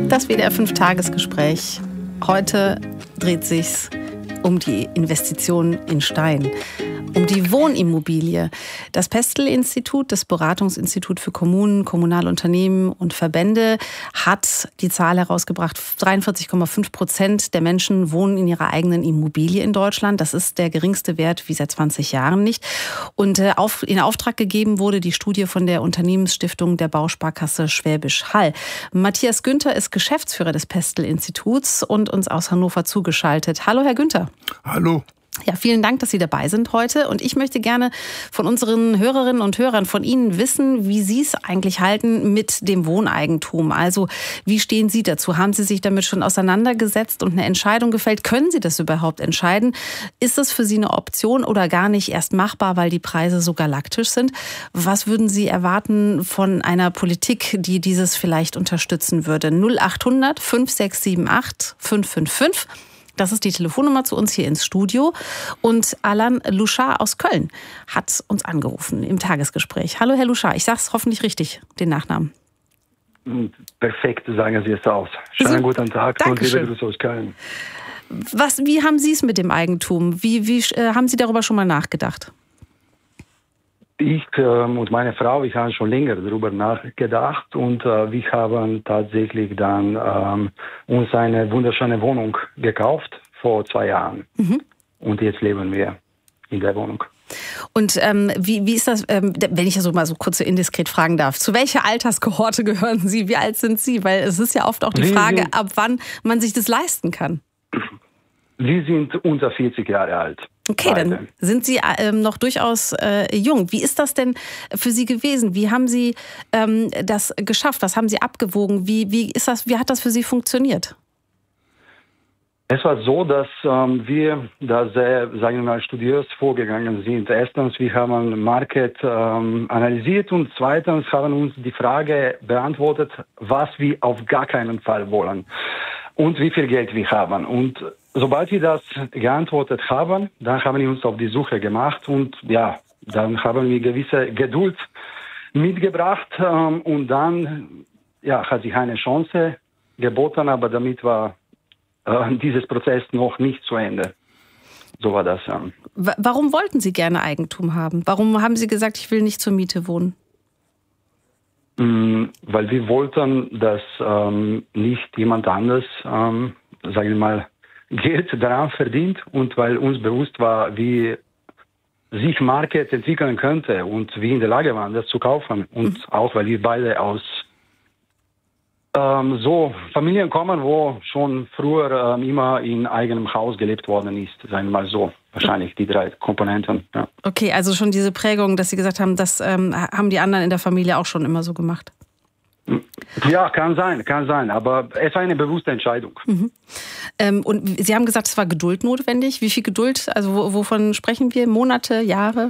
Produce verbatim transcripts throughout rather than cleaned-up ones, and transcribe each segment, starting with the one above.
Das W D R fünf Tagesgespräch. Heute dreht sich's um die Investition in Stein, um die Wohnimmobilie. Das Pestel-Institut, das Beratungsinstitut für Kommunen, Kommunalunternehmen und Verbände, hat die Zahl herausgebracht, dreiundvierzig Komma fünf Prozent der Menschen wohnen in ihrer eigenen Immobilie in Deutschland. Das ist der geringste Wert wie seit zwanzig Jahren nicht. Und in Auftrag gegeben wurde die Studie von der Unternehmensstiftung der Bausparkasse Schwäbisch Hall. Matthias Günther ist Geschäftsführer des Pestel-Instituts und uns aus Hannover zugeschaltet. Hallo, Herr Günther. Hallo. Ja, vielen Dank, dass Sie dabei sind heute. Und ich möchte gerne von unseren Hörerinnen und Hörern, von Ihnen wissen, wie Sie es eigentlich halten mit dem Wohneigentum. Also, wie stehen Sie dazu? Haben Sie sich damit schon auseinandergesetzt und eine Entscheidung gefällt? Können Sie das überhaupt entscheiden? Ist das für Sie eine Option oder gar nicht erst machbar, weil die Preise so galaktisch sind? Was würden Sie erwarten von einer Politik, die dieses vielleicht unterstützen würde? null acht hundert fünf sechs sieben acht fünf fünf fünf. Das ist die Telefonnummer zu uns hier ins Studio. Und Alain Louchard aus Köln hat uns angerufen im Tagesgespräch. Hallo, Herr Louchard. Ich sage es hoffentlich richtig, den Nachnamen. Perfekt, sagen Sie es aus. Schönen guten Tag und liebe Grüße aus Köln. Was, wie haben Sie es mit dem Eigentum? Wie, wie äh, haben Sie darüber schon mal nachgedacht? Ich äh, und meine Frau, ich habe schon länger darüber nachgedacht und äh, wir haben tatsächlich dann ähm, uns eine wunderschöne Wohnung gekauft vor zwei Jahren. Mhm. Und jetzt leben wir in der Wohnung. Und ähm, wie, wie ist das, ähm, wenn ich so mal so kurz so indiskret fragen darf, zu welcher Alterskohorte gehören Sie? Wie alt sind Sie? Weil es ist ja oft auch die Frage, sind, ab wann man sich das leisten kann. Wir sind unter vierzig Jahre alt. Okay, dann sind Sie ähm, noch durchaus äh, jung. Wie ist das denn für Sie gewesen? Wie haben Sie ähm, das geschafft? Was haben Sie abgewogen? Wie, wie ist das? Wie hat das für Sie funktioniert? Es war so, dass ähm, wir da sehr, sagen wir mal, studiös vorgegangen sind. Erstens, wir haben Market ähm, analysiert und zweitens haben uns die Frage beantwortet, was wir auf gar keinen Fall wollen und wie viel Geld wir haben. Und sobald wir das geantwortet haben, dann haben wir uns auf die Suche gemacht und ja, dann haben wir gewisse Geduld mitgebracht ähm, und dann ja, hat sich eine Chance geboten, aber damit war äh, dieses Prozess noch nicht zu Ende. So war das. Ähm. Warum wollten Sie gerne Eigentum haben? Warum haben Sie gesagt, ich will nicht zur Miete wohnen? Mm, weil wir wollten, dass ähm, nicht jemand anderes, ähm, sagen wir mal, Geld daran verdient und weil uns bewusst war, wie sich Market entwickeln könnte und wir in der Lage waren, das zu kaufen. Und mhm. auch, weil wir beide aus ähm, so Familien kommen, wo schon früher ähm, immer in eigenem Haus gelebt worden ist, sagen wir mal so. Wahrscheinlich die drei Komponenten. Ja. Okay, also schon diese Prägung, dass Sie gesagt haben, das ähm, haben die anderen in der Familie auch schon immer so gemacht. Ja, kann sein, kann sein, aber es war eine bewusste Entscheidung. Mhm. Ähm, und Sie haben gesagt, es war Geduld notwendig. Wie viel Geduld, also wovon sprechen wir? Monate, Jahre?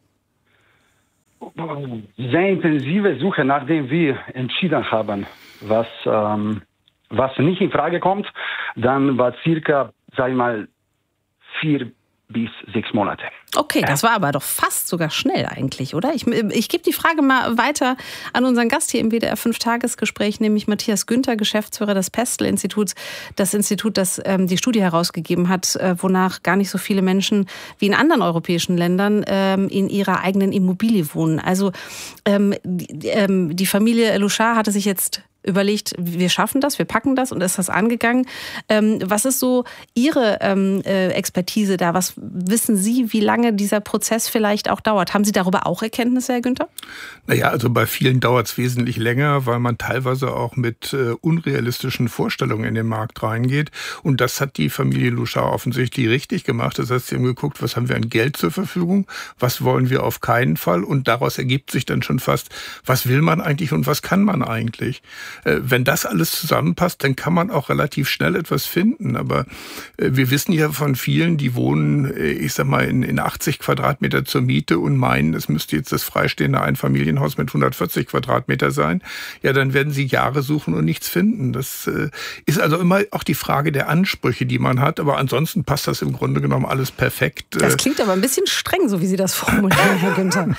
Sehr intensive Suche, nachdem wir entschieden haben, was, ähm, was nicht in Frage kommt, dann war circa, sag ich mal, vier bis sechs Monate. Okay, das war aber doch fast sogar schnell eigentlich, oder? Ich, ich gebe die Frage mal weiter an unseren Gast hier im W D R fünf Tagesgespräch, nämlich Matthias Günther, Geschäftsführer des Pestel-Instituts, das Institut, das ähm, die Studie herausgegeben hat, äh, wonach gar nicht so viele Menschen wie in anderen europäischen Ländern ähm, in ihrer eigenen Immobilie wohnen. Also ähm, die, ähm, die Familie Louchard hatte sich jetzt überlegt, wir schaffen das, wir packen das und ist das angegangen. Ähm, was ist so Ihre ähm, äh, Expertise da? Was wissen Sie, wie lange dieser Prozess vielleicht auch dauert? Haben Sie darüber auch Erkenntnisse, Herr Günther? Naja, also bei vielen dauert es wesentlich länger, weil man teilweise auch mit äh, unrealistischen Vorstellungen in den Markt reingeht. Und das hat die Familie Louchard offensichtlich richtig gemacht. Das heißt, sie haben geguckt, was haben wir an Geld zur Verfügung, was wollen wir auf keinen Fall. Und daraus ergibt sich dann schon fast, was will man eigentlich und was kann man eigentlich. Wenn das alles zusammenpasst, dann kann man auch relativ schnell etwas finden. Aber wir wissen ja von vielen, die wohnen, ich sag mal, in, in achtzig Quadratmeter zur Miete und meinen, es müsste jetzt das freistehende Einfamilienhaus mit hundertvierzig Quadratmeter sein. Ja, dann werden sie Jahre suchen und nichts finden. Das ist also immer auch die Frage der Ansprüche, die man hat. Aber ansonsten passt das im Grunde genommen alles perfekt. Das klingt aber ein bisschen streng, so wie Sie das formulieren, Herr Günther.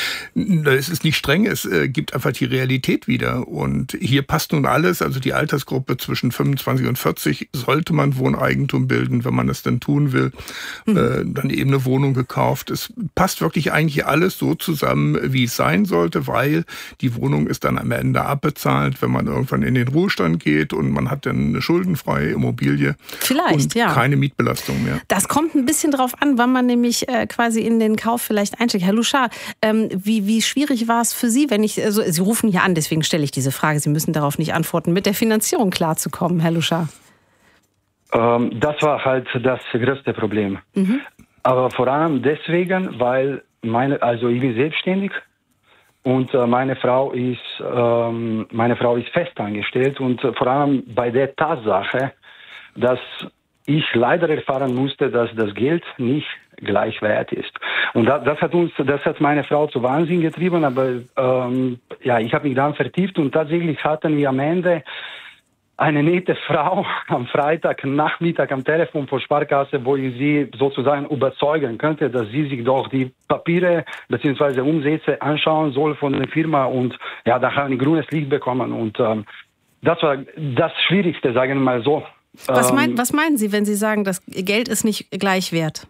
Es ist nicht streng, es äh, gibt einfach die Realität wieder. Und hier passt nun alles, also die Altersgruppe zwischen fünfundzwanzig und vierzig sollte man Wohneigentum bilden, wenn man es denn tun will. Mhm. Äh, dann eben eine Wohnung gekauft. Es passt wirklich eigentlich alles so zusammen, wie es sein sollte, weil die Wohnung ist dann am Ende abbezahlt, wenn man irgendwann in den Ruhestand geht und man hat dann eine schuldenfreie Immobilie. Vielleicht, und ja. keine Mietbelastung mehr. Das kommt ein bisschen drauf an, wann man nämlich äh, quasi in den Kauf vielleicht einsteigt. Herr Louchard, ähm, wie, wie schwierig war es für Sie, wenn ich, also Sie rufen hier an, deswegen stelle ich diese Frage, Sie müssen darauf nicht antworten, mit der Finanzierung klarzukommen, Herr Louchard? Ähm, das war halt das größte Problem. Mhm. Aber vor allem deswegen, weil meine, also ich bin selbstständig und äh, meine Frau ist, ähm, meine Frau ist festangestellt und äh, vor allem bei der Tatsache, dass ich leider erfahren musste, dass das Geld nicht gleich wert ist. Und das, das hat uns, das hat meine Frau zu Wahnsinn getrieben, aber ähm, ja, ich habe mich dann vertieft und tatsächlich hatten wir am Ende eine nette Frau am Freitagnachmittag am Telefon vor Sparkasse, wo ich sie sozusagen überzeugen könnte, dass sie sich doch die Papiere bzw. Umsätze anschauen soll von der Firma und ja, da haben wir grünes Licht bekommen und ähm, das war das Schwierigste, sagen wir mal so. Was, mein, was meinen Sie, wenn Sie sagen, das Geld ist nicht gleich wert?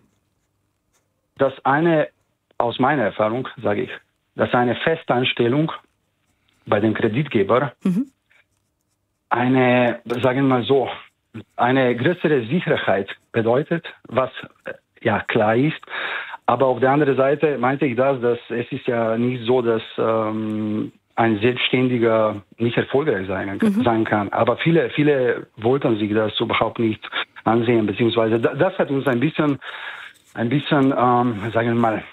Das eine, aus meiner Erfahrung sage ich, dass eine Festanstellung bei dem Kreditgeber mhm. eine, sagen wir mal so, eine größere Sicherheit bedeutet, was ja klar ist. Aber auf der anderen Seite meinte ich das, dass es ist ja nicht so, dass ähm, ein Selbstständiger nicht erfolgreich sein, mhm. sein kann. Aber viele, viele wollten sich das überhaupt nicht ansehen, beziehungsweise das hat uns ein bisschen, ein bisschen, ähm, sagen wir mal,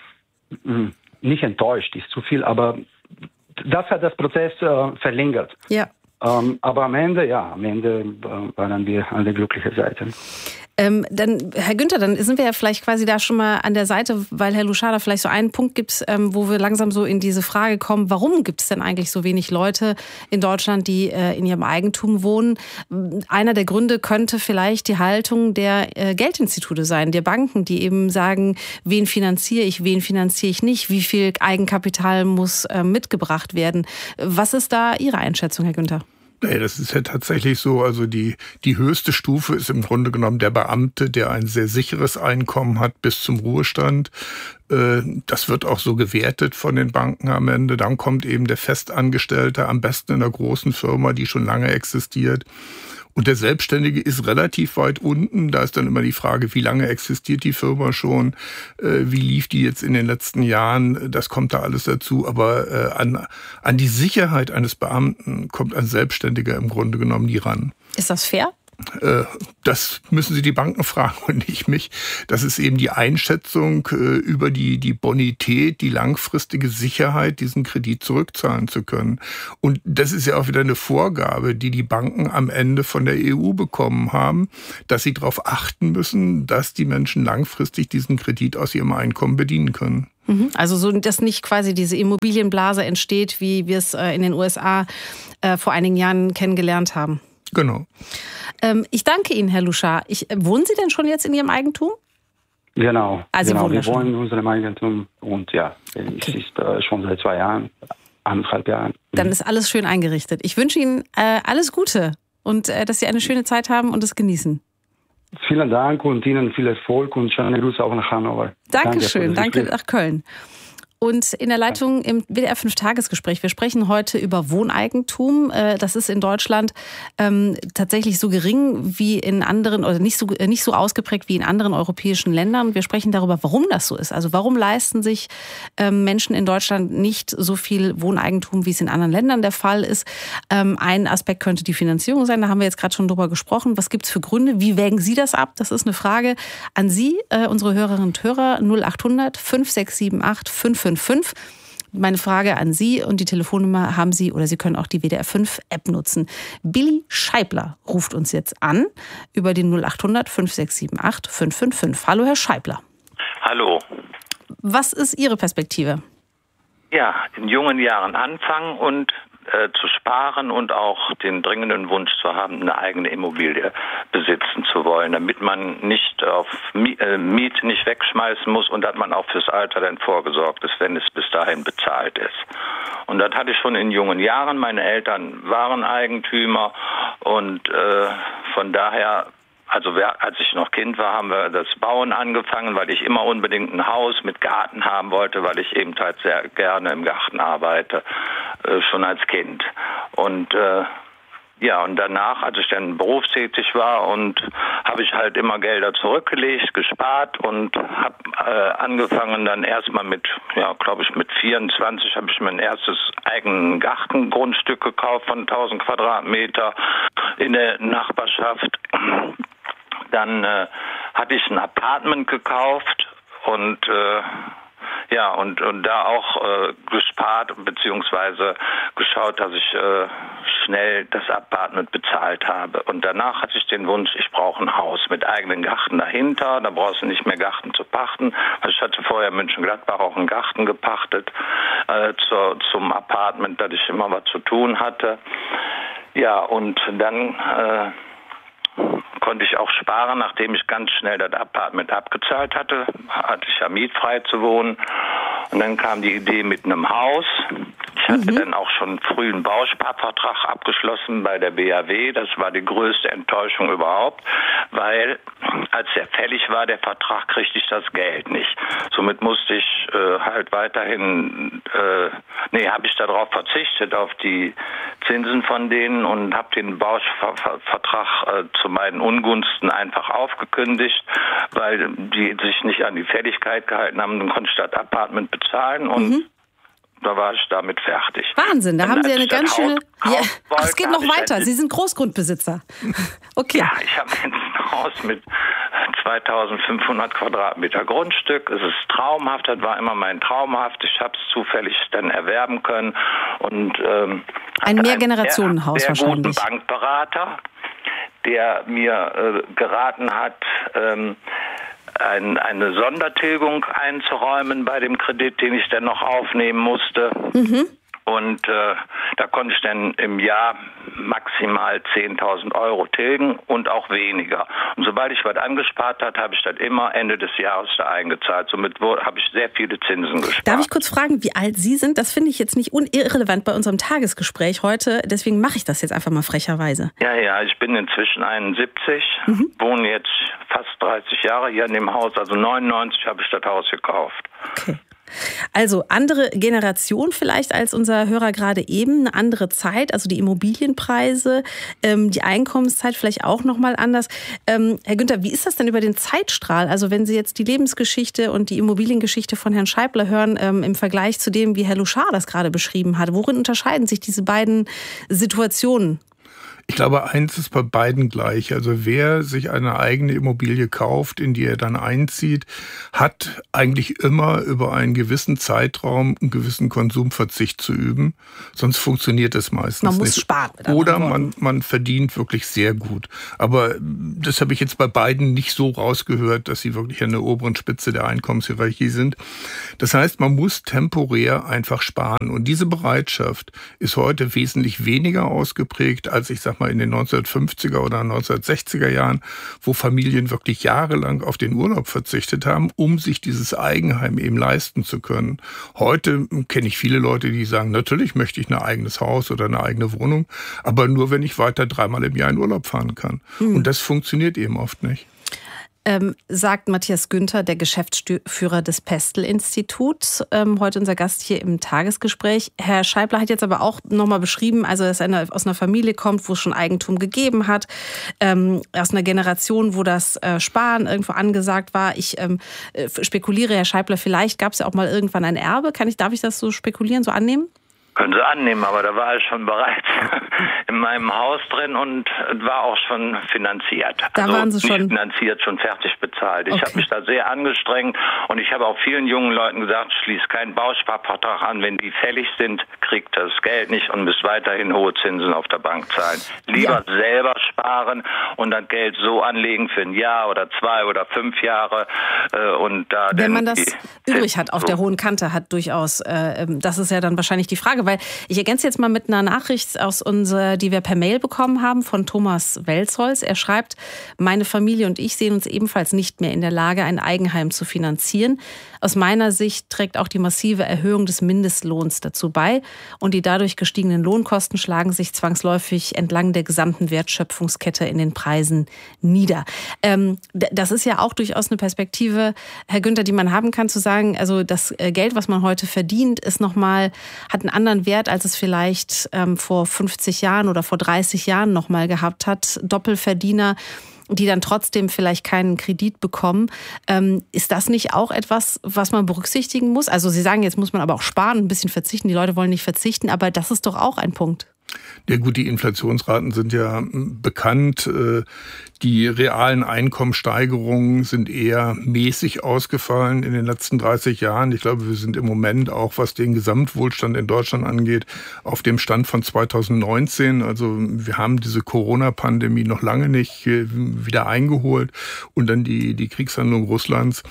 nicht enttäuscht, ist zu viel, aber das hat das Prozess äh, verlängert. Ja. Ähm, aber am Ende, ja, am Ende äh, waren wir an der glücklichen Seite. Ähm, dann, Herr Günther, dann sind wir ja vielleicht quasi da schon mal an der Seite, weil Herr Louchard da vielleicht so einen Punkt gibt, ähm, wo wir langsam so in diese Frage kommen, warum gibt es denn eigentlich so wenig Leute in Deutschland, die äh, in ihrem Eigentum wohnen? Einer der Gründe könnte vielleicht die Haltung der äh, Geldinstitute sein, der Banken, die eben sagen, wen finanziere ich, wen finanziere ich nicht, wie viel Eigenkapital muss äh, mitgebracht werden. Was ist da Ihre Einschätzung, Herr Günther? Nee, das ist ja tatsächlich so. Also die, die höchste Stufe ist im Grunde genommen der Beamte, der ein sehr sicheres Einkommen hat bis zum Ruhestand. Das wird auch so gewertet von den Banken am Ende. Dann kommt eben der Festangestellte, am besten in einer großen Firma, die schon lange existiert. Und der Selbstständige ist relativ weit unten. Da ist dann immer die Frage, wie lange existiert die Firma schon? Wie lief die jetzt in den letzten Jahren? Das kommt da alles dazu. Aber an, an die Sicherheit eines Beamten kommt ein Selbstständiger im Grunde genommen nie ran. Ist das fair? Das müssen Sie die Banken fragen und nicht mich. Das ist eben die Einschätzung über die, die Bonität, die langfristige Sicherheit, diesen Kredit zurückzahlen zu können. Und das ist ja auch wieder eine Vorgabe, die die Banken am Ende von der E U bekommen haben, dass sie darauf achten müssen, dass die Menschen langfristig diesen Kredit aus ihrem Einkommen bedienen können. Also so, dass nicht quasi diese Immobilienblase entsteht, wie wir es in den U S A vor einigen Jahren kennengelernt haben. Genau. Ähm, ich danke Ihnen, Herr Louchard. Ich, wohnen Sie denn schon jetzt in Ihrem Eigentum? Genau, also genau. wir schon. wohnen in unserem Eigentum und ja, okay. Es ist äh, schon seit zwei Jahren, anderthalb Jahren. Dann ist alles schön eingerichtet. Ich wünsche Ihnen äh, alles Gute und äh, dass Sie eine schöne Zeit haben und es genießen. Vielen Dank und Ihnen viel Erfolg und schöne Grüße auch nach Hannover. Dankeschön, danke, danke nach Köln. Und in der Leitung im W D R fünf Tagesgespräch. Wir sprechen heute über Wohneigentum. Das ist in Deutschland ähm, tatsächlich so gering wie in anderen, oder nicht so, nicht so ausgeprägt wie in anderen europäischen Ländern. Wir sprechen darüber, warum das so ist. Also warum leisten sich ähm, Menschen in Deutschland nicht so viel Wohneigentum, wie es in anderen Ländern der Fall ist. Ähm, ein Aspekt könnte die Finanzierung sein. Da haben wir jetzt gerade schon drüber gesprochen. Was gibt es für Gründe? Wie wägen Sie das ab? Das ist eine Frage an Sie, äh, unsere Hörerinnen und Hörer. null acht hundert fünf sechs sieben acht fünf fünf fünf. Meine Frage an Sie und die Telefonnummer haben Sie oder Sie können auch die W D R fünf App nutzen. Billy Scheibler ruft uns jetzt an über die null acht hundert fünf sechs sieben acht fünf fünf fünf. Hallo, Herr Scheibler. Hallo. Was ist Ihre Perspektive? Ja, in jungen Jahren anfangen und äh, zu sparen und auch den dringenden Wunsch zu haben, eine eigene Immobilie besitzen zu wollen, damit man nicht auf Miete nicht wegschmeißen muss und dass man auch fürs Alter dann vorgesorgt ist, wenn es bis dahin bezahlt ist. Und das hatte ich schon in jungen Jahren. Meine Eltern waren Eigentümer und äh, von daher, also wir, als ich noch Kind war, haben wir das Bauen angefangen, weil ich immer unbedingt ein Haus mit Garten haben wollte, weil ich eben halt sehr gerne im Garten arbeite, äh, schon als Kind. Und äh, ja, und danach, als ich dann berufstätig war, und habe ich halt immer Gelder zurückgelegt, gespart und habe äh, angefangen dann erstmal mit, ja, glaube ich mit vierundzwanzig habe ich mein erstes eigenes Gartengrundstück gekauft von tausend Quadratmeter in der Nachbarschaft. Dann äh, hatte ich ein Apartment gekauft und äh, ja, und, und da auch äh, gespart beziehungsweise geschaut, dass ich äh, schnell das Apartment bezahlt habe. Und danach hatte ich den Wunsch, ich brauche ein Haus mit eigenen Garten dahinter. Da brauchst du nicht mehr Garten zu pachten. Also ich hatte vorher in Mönchengladbach auch einen Garten gepachtet äh, zur, zum Apartment, dass ich immer was zu tun hatte. Ja, und dann äh, konnte ich auch sparen, nachdem ich ganz schnell das Apartment abgezahlt hatte, hatte ich ja mietfrei zu wohnen. Und dann kam die Idee mit einem Haus. Ich hatte mhm. dann auch schon früh einen Bausparvertrag abgeschlossen bei der B A W. Das war die größte Enttäuschung überhaupt, weil als der fällig war, der Vertrag, kriegte ich das Geld nicht. Somit musste ich äh, halt weiterhin, äh, nee, habe ich darauf verzichtet, auf die Zinsen von denen und habe den Bausparvertrag äh, zu meinen Ungunsten einfach aufgekündigt, weil die sich nicht an die Fälligkeit gehalten haben. Dann konnte ich das Apartment bezahlen und mhm. da war ich damit fertig. Wahnsinn, da und haben Sie eine ganz schöne... Ja, wollte, es geht noch weiter, Sie sind Großgrundbesitzer. Okay. Ja, ich habe jetzt ein Haus mit zweitausendfünfhundert Quadratmeter Grundstück. Es ist traumhaft, das war immer mein Traumhaft. Ich habe es zufällig dann erwerben können. Und, ähm, ein Mehrgenerationenhaus wahrscheinlich. Guten Bankberater, der mir äh, geraten hat, ähm, ein, eine Sondertilgung einzuräumen bei dem Kredit, den ich dann noch aufnehmen musste. Mhm. Und äh, da konnte ich dann im Jahr maximal zehntausend Euro tilgen und auch weniger. Und sobald ich was angespart habe, habe ich das immer Ende des Jahres da eingezahlt. Somit habe ich sehr viele Zinsen gespart. Darf ich kurz fragen, wie alt Sie sind? Das finde ich jetzt nicht irrelevant bei unserem Tagesgespräch heute. Deswegen mache ich das jetzt einfach mal frecherweise. Ja, ja, ich bin inzwischen einundsiebzig, mhm. wohne jetzt fast dreißig Jahre hier in dem Haus. Also neunundneunzig habe ich das Haus gekauft. Okay. Also andere Generation vielleicht als unser Hörer gerade eben, eine andere Zeit, also die Immobilienpreise, ähm, die Einkommenszeit vielleicht auch nochmal anders. Ähm, Herr Günther, wie ist das denn über den Zeitstrahl? Also wenn Sie jetzt die Lebensgeschichte und die Immobiliengeschichte von Herrn Scheibler hören, ähm, im Vergleich zu dem, wie Herr Luschar das gerade beschrieben hat, worin unterscheiden sich diese beiden Situationen? Ich glaube, eins ist bei beiden gleich. Also wer sich eine eigene Immobilie kauft, in die er dann einzieht, hat eigentlich immer über einen gewissen Zeitraum einen gewissen Konsumverzicht zu üben. Sonst funktioniert es meistens nicht. Man muss nicht. sparen. Oder man, man verdient wirklich sehr gut. Aber das habe ich jetzt bei beiden nicht so rausgehört, dass sie wirklich an der oberen Spitze der Einkommenshierarchie sind. Das heißt, man muss temporär einfach sparen. Und diese Bereitschaft ist heute wesentlich weniger ausgeprägt, als ich sage mal in den neunzehnhundertfünfziger oder neunzehnhundertsechziger Jahren, wo Familien wirklich jahrelang auf den Urlaub verzichtet haben, um sich dieses Eigenheim eben leisten zu können. Heute kenne ich viele Leute, die sagen, natürlich möchte ich ein eigenes Haus oder eine eigene Wohnung, aber nur, wenn ich weiter dreimal im Jahr in Urlaub fahren kann. Hm. Und das funktioniert eben oft nicht. Ähm, sagt Matthias Günther, der Geschäftsführer des Pestel-Instituts, ähm, heute unser Gast hier im Tagesgespräch. Herr Scheibler hat jetzt aber auch nochmal beschrieben, also dass er aus einer Familie kommt, wo es schon Eigentum gegeben hat, ähm, aus einer Generation, wo das äh, Sparen irgendwo angesagt war. Ich ähm, spekuliere, Herr Scheibler, vielleicht gab es ja auch mal irgendwann ein Erbe. Kann ich, darf ich das so spekulieren, so annehmen? Können Sie annehmen, aber da war ich schon bereits in meinem Haus drin und war auch schon finanziert. Da also waren Sie schon nicht finanziert, schon fertig bezahlt. Ich okay. habe mich da sehr angestrengt und ich habe auch vielen jungen Leuten gesagt, schließ keinen Bausparvertrag an. Wenn die fällig sind, kriegt das Geld nicht und müsst weiterhin hohe Zinsen auf der Bank zahlen. Lieber ja. selber sparen sparen und das Geld so anlegen für ein Jahr oder zwei oder fünf Jahre. Äh, und da Wenn man das übrig hat, auf der hohen Kante hat durchaus, äh, das ist ja dann wahrscheinlich die Frage, weil ich ergänze jetzt mal mit einer Nachricht aus unserer, die wir per Mail bekommen haben von Thomas Welzholz. Er schreibt, meine Familie und ich sehen uns ebenfalls nicht mehr in der Lage, ein Eigenheim zu finanzieren. Aus meiner Sicht trägt auch die massive Erhöhung des Mindestlohns dazu bei und die dadurch gestiegenen Lohnkosten schlagen sich zwangsläufig entlang der gesamten Wertschöpfungskette in den Preisen nieder. Ähm, das ist ja auch durchaus eine Perspektive, Herr Günther, die man haben kann, zu sagen, also das Geld, was man heute verdient, ist noch mal, hat einen anderen Wert, als es vielleicht ähm, vor fünfzig Jahren oder vor dreißig Jahren noch mal gehabt hat. Doppelverdiener, die dann trotzdem vielleicht keinen Kredit bekommen. Ähm, ist das nicht auch etwas, was man berücksichtigen muss? Also Sie sagen, jetzt muss man aber auch sparen, ein bisschen verzichten. Die Leute wollen nicht verzichten, aber das ist doch auch ein Punkt. Ja gut, die Inflationsraten sind ja bekannt. Die realen Einkommenssteigerungen sind eher mäßig ausgefallen in den letzten dreißig Jahren. Ich glaube, wir sind im Moment auch, was den Gesamtwohlstand in Deutschland angeht, auf dem Stand von zweitausendneunzehn. Also wir haben diese Corona-Pandemie noch lange nicht wieder eingeholt. Und dann die, die Kriegshandlung Russlands.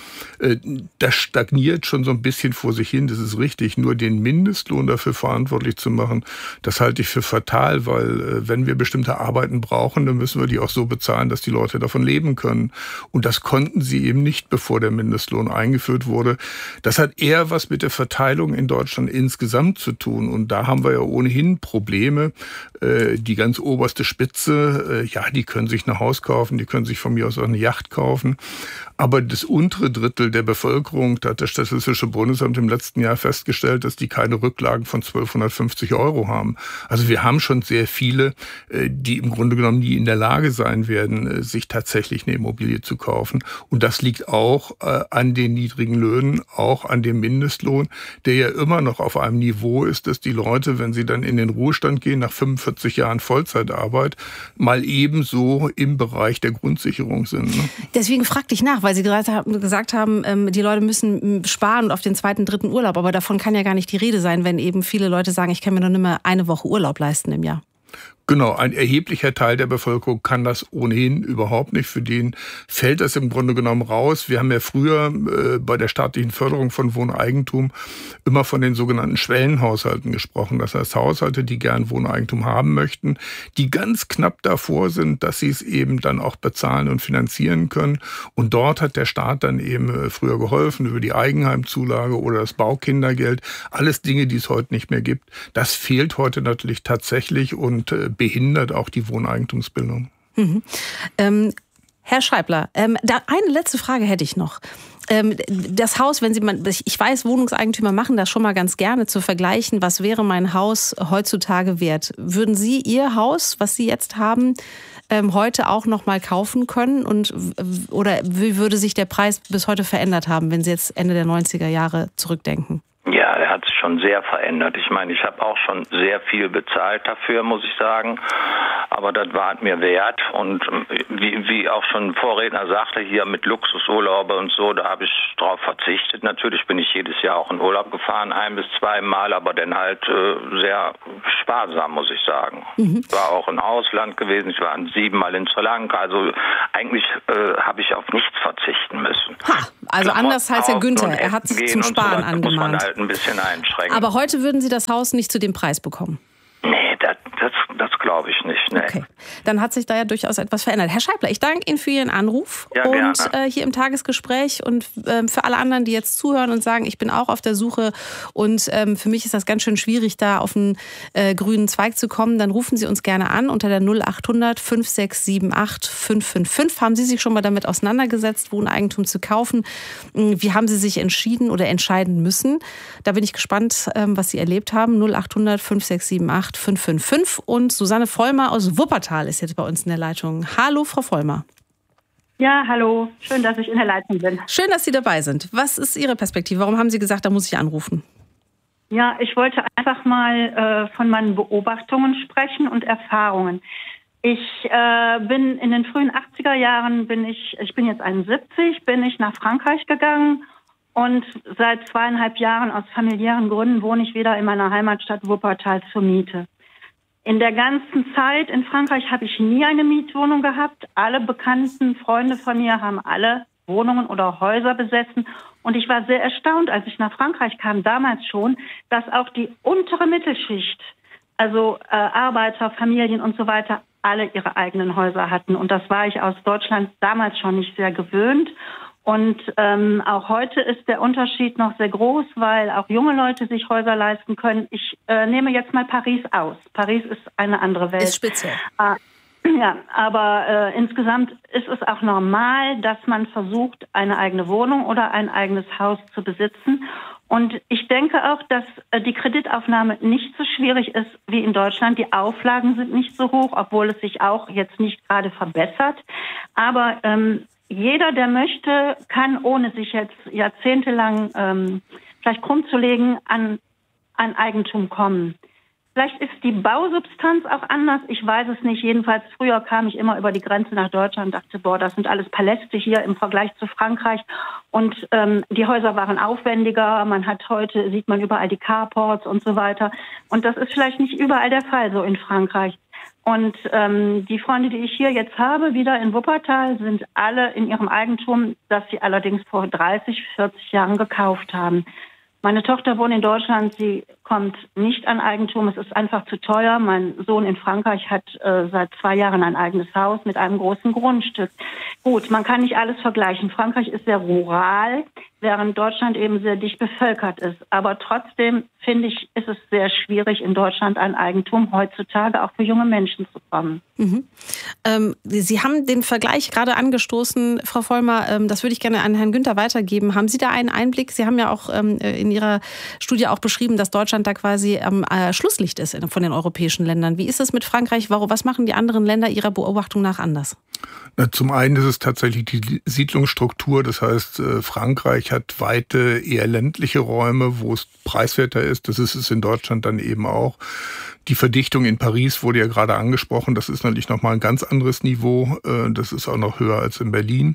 Das stagniert schon so ein bisschen vor sich hin, das ist richtig. Nur den Mindestlohn dafür verantwortlich zu machen, das halte ich für fatal, weil wenn wir bestimmte Arbeiten brauchen, dann müssen wir die auch so bezahlen, dass die Leute davon leben können. Und das konnten sie eben nicht, bevor der Mindestlohn eingeführt wurde. Das hat eher was mit der Verteilung in Deutschland insgesamt zu tun. Und da haben wir ja ohnehin Probleme. Die ganz oberste Spitze, ja, die können sich ein Haus kaufen, die können sich von mir aus auch eine Yacht kaufen. Aber das untere Drittel der Bevölkerung, da hat das Statistische Bundesamt im letzten Jahr festgestellt, dass die keine Rücklagen von zwölfhundertfünfzig Euro haben. Also wir haben schon sehr viele, die im Grunde genommen nie in der Lage sein werden, sich tatsächlich eine Immobilie zu kaufen. Und das liegt auch an den niedrigen Löhnen, auch an dem Mindestlohn, der ja immer noch auf einem Niveau ist, dass die Leute, wenn sie dann in den Ruhestand gehen, nach fünfundvierzig Jahren Vollzeitarbeit, mal ebenso im Bereich der Grundsicherung sind. Ne? Deswegen fragte ich nach, weil Sie gesagt haben, die Leute müssen sparen auf den zweiten, dritten Urlaub. Aber davon kann ja gar nicht die Rede sein, wenn eben viele Leute sagen, ich kann mir noch nicht mehr eine Woche Urlaub leisten im Jahr. Genau, ein erheblicher Teil der Bevölkerung kann das ohnehin überhaupt nicht. Für den fällt das im Grunde genommen raus. Wir haben ja früher äh, bei der staatlichen Förderung von Wohneigentum immer von den sogenannten Schwellenhaushalten gesprochen. Das heißt Haushalte, die gern Wohneigentum haben möchten, die ganz knapp davor sind, dass sie es eben dann auch bezahlen und finanzieren können. Und dort hat der Staat dann eben früher geholfen über die Eigenheimzulage oder das Baukindergeld. Alles Dinge, die es heute nicht mehr gibt. Das fehlt heute natürlich tatsächlich und äh, behindert auch die Wohneigentumsbildung. Mhm. Ähm, Herr Scheibler, ähm, da eine letzte Frage hätte ich noch. Ähm, das Haus, wenn Sie mal, ich weiß, Wohnungseigentümer machen das schon mal ganz gerne, zu vergleichen, was wäre mein Haus heutzutage wert? Würden Sie Ihr Haus, was Sie jetzt haben, ähm, heute auch noch mal kaufen können? Und, oder wie würde sich der Preis bis heute verändert haben, wenn Sie jetzt Ende der neunziger Jahre zurückdenken? Ja, er hat sich schon sehr verändert. Ich meine, ich habe auch schon sehr viel bezahlt dafür, muss ich sagen. Aber das war mir wert. Und wie, wie auch schon ein Vorredner sagte, hier mit Luxusurlaube und so, da habe ich drauf verzichtet. Natürlich bin ich jedes Jahr auch in Urlaub gefahren, ein bis zweimal, aber dann halt äh, sehr sparsam, muss ich sagen. Mhm. Ich war auch im Ausland gewesen, ich war siebenmal in Sri Lanka. Also eigentlich äh, habe ich auf nichts verzichten müssen. Ha, also anders als Herr Günther, er hat es zum Sparen so, angemahnt. Halt ein bisschen einschränken. Aber heute würden Sie das Haus nicht zu dem Preis bekommen? Nee, das, das, das glaube ich nicht. Nee. Okay, dann hat sich da ja durchaus etwas verändert. Herr Scheibler, ich danke Ihnen für Ihren Anruf ja, und äh, hier im Tagesgespräch und äh, für alle anderen, die jetzt zuhören und sagen, ich bin auch auf der Suche und ähm, für mich ist das ganz schön schwierig, da auf einen äh, grünen Zweig zu kommen, dann rufen Sie uns gerne an unter der null acht hundert fünf sechs sieben acht fünf fünf fünf. Haben Sie sich schon mal damit auseinandergesetzt, Wohneigentum zu kaufen? Wie haben Sie sich entschieden oder entscheiden müssen? Da bin ich gespannt, ähm, was Sie erlebt haben. null acht hundert fünf sechs sieben acht fünf fünf fünf. Und Susanne Vollmer aus Wuppertal ist jetzt bei uns in der Leitung. Hallo, Frau Vollmer. Ja, hallo. Schön, dass ich in der Leitung bin. Schön, dass Sie dabei sind. Was ist Ihre Perspektive? Warum haben Sie gesagt, da muss ich anrufen? Ja, ich wollte einfach mal äh, von meinen Beobachtungen sprechen und Erfahrungen. Ich äh, bin in den frühen achtziger Jahren, bin ich, ich bin jetzt einundsiebzig, bin ich nach Frankreich gegangen. Und seit zweieinhalb Jahren aus familiären Gründen wohne ich wieder in meiner Heimatstadt Wuppertal zur Miete. in der ganzen Zeit in Frankreich habe ich nie eine Mietwohnung gehabt. Alle bekannten Freunde von mir haben alle Wohnungen oder Häuser besessen. Und ich war sehr erstaunt, als ich nach Frankreich kam, damals schon, dass auch die untere Mittelschicht, also äh, Arbeiter, Familien und so weiter, alle ihre eigenen Häuser hatten. Und das war ich aus Deutschland damals schon nicht sehr gewöhnt. Und ähm, auch heute ist der Unterschied noch sehr groß, weil auch junge Leute sich Häuser leisten können. Ich äh, nehme jetzt mal Paris aus. Paris ist eine andere Welt. Ist speziell. Äh, ja, aber äh, insgesamt ist es auch normal, dass man versucht, eine eigene Wohnung oder ein eigenes Haus zu besitzen. Und ich denke auch, dass äh, die Kreditaufnahme nicht so schwierig ist wie in Deutschland. Die Auflagen sind nicht so hoch, obwohl es sich auch jetzt nicht gerade verbessert. Aber ähm, jeder, der möchte, kann, ohne sich jetzt jahrzehntelang ähm, vielleicht krumm zu legen, an, an Eigentum kommen. Vielleicht ist die Bausubstanz auch anders, ich weiß es nicht. Jedenfalls früher kam ich immer über die Grenze nach Deutschland und dachte, boah, das sind alles Paläste hier im Vergleich zu Frankreich. Und ähm, die Häuser waren aufwendiger, man hat heute, sieht man überall die Carports und so weiter. Und das ist vielleicht nicht überall der Fall so in Frankreich. Und ähm, die Freunde, die ich hier jetzt habe, wieder in Wuppertal, sind alle in ihrem Eigentum, das sie allerdings vor dreißig, vierzig Jahren gekauft haben. Meine Tochter wohnt in Deutschland, sie kommt nicht an Eigentum, es ist einfach zu teuer. Mein Sohn in Frankreich hat äh, seit zwei Jahren ein eigenes Haus mit einem großen Grundstück. Gut, man kann nicht alles vergleichen. Frankreich ist sehr rural, während Deutschland eben sehr dicht bevölkert ist. Aber trotzdem, finde ich, ist es sehr schwierig, in Deutschland an Eigentum heutzutage auch für junge Menschen zu kommen. Mhm. Ähm, Sie haben den Vergleich gerade angestoßen, Frau Vollmer. Ähm, das würde ich gerne an Herrn Günther weitergeben. Haben Sie da einen Einblick? Sie haben ja auch ähm, in Ihrer Studie auch beschrieben, dass Deutschland da quasi am äh, Schlusslicht ist von den europäischen Ländern. Wie ist es mit Frankreich? Warum, was machen die anderen Länder Ihrer Beobachtung nach anders? Na, zum einen ist es tatsächlich die Siedlungsstruktur. Das heißt, äh, Frankreich hat weite, eher ländliche Räume, wo es preiswerter ist. Das ist es in Deutschland dann eben auch. Die Verdichtung in Paris wurde ja gerade angesprochen. Das ist natürlich nochmal ein ganz anderes Niveau. Äh, das ist auch noch höher als in Berlin.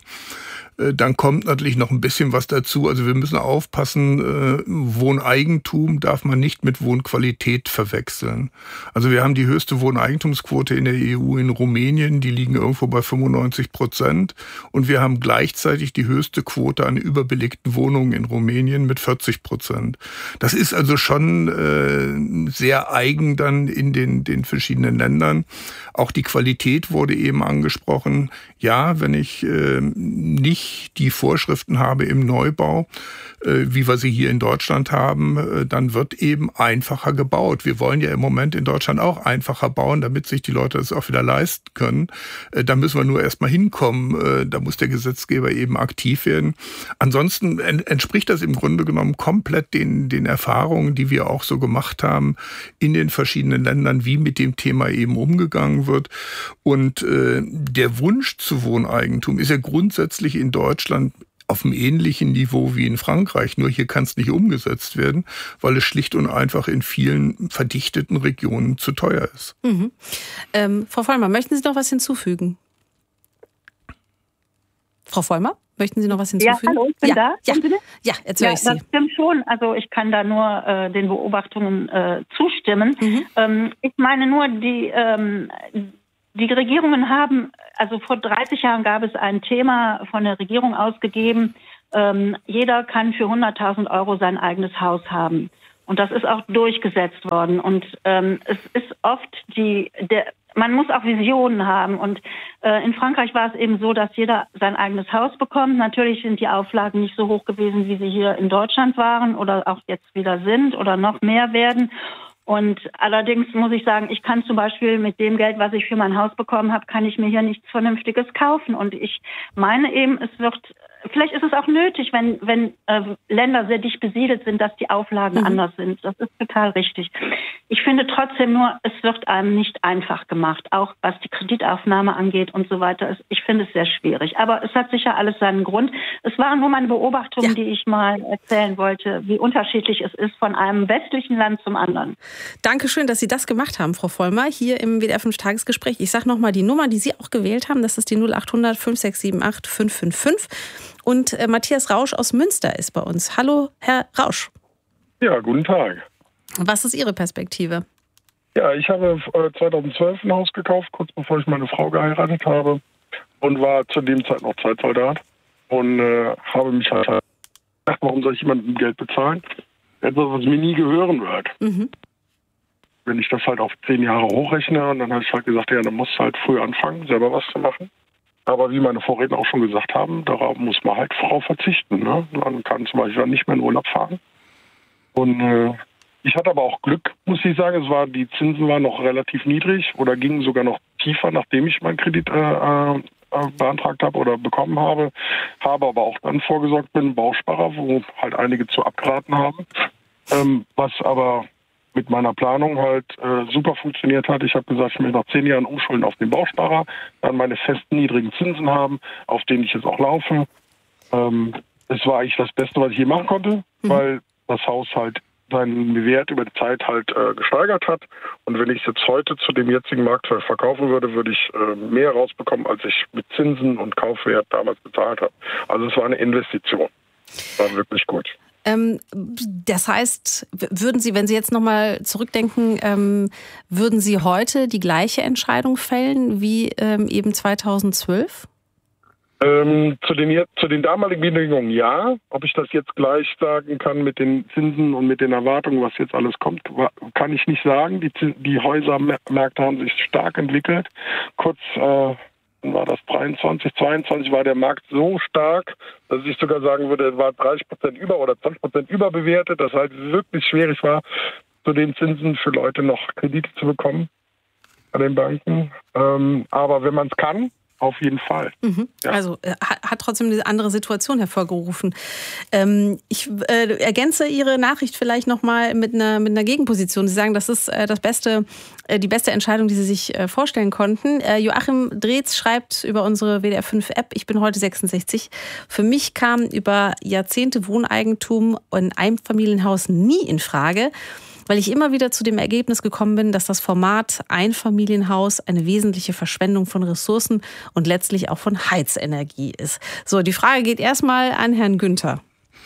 Dann kommt natürlich noch ein bisschen was dazu. Also wir müssen aufpassen, Wohneigentum darf man nicht mit Wohnqualität verwechseln. Also wir haben die höchste Wohneigentumsquote in der E U in Rumänien, die liegen irgendwo bei fünfundneunzig Prozent. Und wir haben gleichzeitig die höchste Quote an überbelegten Wohnungen in Rumänien mit vierzig Prozent. Das ist also schon äh, sehr eigen dann in den, den verschiedenen Ländern. Auch die Qualität wurde eben angesprochen. Ja, wenn ich äh, nicht die Vorschriften habe im Neubau, äh, wie wir sie hier in Deutschland haben, äh, dann wird eben einfacher gebaut. Wir wollen ja im Moment in Deutschland auch einfacher bauen, damit sich die Leute das auch wieder leisten können. Äh, da müssen wir nur erstmal hinkommen. Äh, da muss der Gesetzgeber eben aktiv werden. Ansonsten en- entspricht das im Grunde genommen komplett den, den Erfahrungen, die wir auch so gemacht haben in den verschiedenen Ländern, wie mit dem Thema eben umgegangen wird. Und äh, der Wunsch zu Wohneigentum ist ja grundsätzlich in Deutschland auf einem ähnlichen Niveau wie in Frankreich. Nur hier kann es nicht umgesetzt werden, weil es schlicht und einfach in vielen verdichteten Regionen zu teuer ist. Mhm. Ähm, Frau Vollmer, möchten Sie noch was hinzufügen? Frau Vollmer, möchten Sie noch was hinzufügen? Ja, hallo, ich bin ja. da. Ja, ja, jetzt höre ja, ich Sie. Das stimmt schon. Also ich kann da nur äh, den Beobachtungen äh, zustimmen. Mhm. Ähm, ich meine nur, die... Ähm, Die Regierungen haben, also vor dreißig Jahren gab es ein Thema von der Regierung ausgegeben, ähm, jeder kann für hunderttausend Euro sein eigenes Haus haben. Und das ist auch durchgesetzt worden. Und ähm, es ist oft die, der, man muss auch Visionen haben. Und äh, in Frankreich war es eben so, dass jeder sein eigenes Haus bekommt. Natürlich sind die Auflagen nicht so hoch gewesen, wie sie hier in Deutschland waren oder auch jetzt wieder sind oder noch mehr werden. Und allerdings muss ich sagen, ich kann zum Beispiel mit dem Geld, was ich für mein Haus bekommen habe, kann ich mir hier nichts Vernünftiges kaufen. Und ich meine eben, es wird, vielleicht ist es auch nötig, wenn, wenn äh, Länder sehr dicht besiedelt sind, dass die Auflagen mhm. anders sind. Das ist total richtig. Ich finde trotzdem nur, es wird einem nicht einfach gemacht, auch was die Kreditaufnahme angeht und so weiter. Ich finde es sehr schwierig. Aber es hat sicher alles seinen Grund. Es waren nur meine Beobachtungen, ja. die ich mal erzählen wollte, wie unterschiedlich es ist von einem westlichen Land zum anderen. Dankeschön, dass Sie das gemacht haben, Frau Vollmer, hier im W D R fünf Tagesgespräch. Ich sage nochmal die Nummer, die Sie auch gewählt haben. Das ist die null acht hundert fünf sechs sieben acht fünf fünf fünf. Und äh, Matthias Rausch aus Münster ist bei uns. Hallo, Herr Rausch. Ja, guten Tag. Was ist Ihre Perspektive? Ja, ich habe äh, zweitausendzwölf ein Haus gekauft, kurz bevor ich meine Frau geheiratet habe und war zu dem Zeit noch Zeitsoldat und äh, habe mich halt gedacht, warum soll ich jemandem Geld bezahlen? Etwas, was mir nie gehören wird. Mhm. Wenn ich das halt auf zehn Jahre hochrechne, und dann habe ich halt gesagt, ja, dann musst du halt früh anfangen, selber was zu machen. Aber wie meine Vorredner auch schon gesagt haben, darauf muss man halt drauf verzichten. Ne? Man kann zum Beispiel dann nicht mehr in Urlaub fahren. Und äh, ich hatte aber auch Glück, muss ich sagen. Es war, die Zinsen waren noch relativ niedrig oder gingen sogar noch tiefer, nachdem ich meinen Kredit äh, äh, beantragt habe oder bekommen habe. Habe aber auch dann vorgesorgt bin, Bausparer, wo halt einige zu abgeraten haben. Ähm, was aber mit meiner Planung halt äh, super funktioniert hat. Ich habe gesagt, ich möchte nach zehn Jahren umschulen auf den Bausparer, dann meine festen niedrigen Zinsen haben, auf denen ich jetzt auch laufe. Ähm, es war eigentlich das Beste, was ich je machen konnte, mhm. weil das Haus halt seinen Wert über die Zeit halt äh, gesteigert hat. Und wenn ich es jetzt heute zu dem jetzigen Marktwert verkaufen würde, würde ich äh, mehr rausbekommen, als ich mit Zinsen und Kaufwert damals bezahlt habe. Also es war eine Investition. War wirklich gut. Ähm, das heißt, würden Sie, wenn Sie jetzt nochmal zurückdenken, ähm, würden Sie heute die gleiche Entscheidung fällen wie ähm, eben zweitausendzwölf? Ähm, zu, den, zu den damaligen Bedingungen ja. Ob ich das jetzt gleich sagen kann mit den Zinsen und mit den Erwartungen, was jetzt alles kommt, kann ich nicht sagen. Die, die Häusermärkte haben sich stark entwickelt. Kurz äh, war das dreiundzwanzig, zweiundzwanzig war der Markt so stark, dass ich sogar sagen würde, er war dreißig Prozent über oder zwanzig Prozent überbewertet, dass halt wirklich schwierig war, zu den Zinsen für Leute noch Kredite zu bekommen an den Banken. Ähm, aber wenn man es kann, auf jeden Fall. Mhm. Ja. Also hat, hat trotzdem eine andere Situation hervorgerufen. Ähm, ich äh, ergänze Ihre Nachricht vielleicht nochmal mit einer, mit einer Gegenposition. Sie sagen, das ist äh, das beste, äh, die beste Entscheidung, die Sie sich äh, vorstellen konnten. Äh, Joachim Dreetz schreibt über unsere W D R fünf App, ich bin heute sechsundsechzig. Für mich kam über Jahrzehnte Wohneigentum in einem Familienhaus nie in Frage, weil ich immer wieder zu dem Ergebnis gekommen bin, dass das Format Einfamilienhaus eine wesentliche Verschwendung von Ressourcen und letztlich auch von Heizenergie ist. So, die Frage geht erstmal an Herrn Günther.